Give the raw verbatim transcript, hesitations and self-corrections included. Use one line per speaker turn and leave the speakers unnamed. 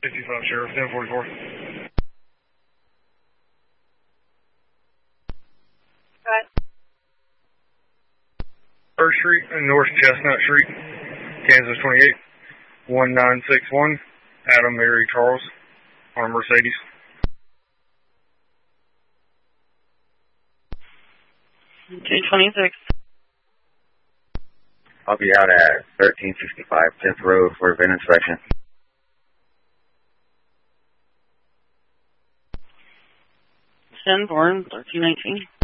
fifty-five Sheriff, ten forty-four.
Right.
First Street and North Chestnut Street, Kansas twenty-eight, one nine six one, Adam Mary Charles, on a Mercedes.
J twenty-six.
I'll be out at thirteen sixty-five tenth Road for event inspection.
Sanborn, thirteen nineteen.